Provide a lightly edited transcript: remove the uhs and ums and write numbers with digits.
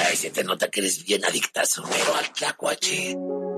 Ay, se te nota que eres bien adicta somero al tlacuache.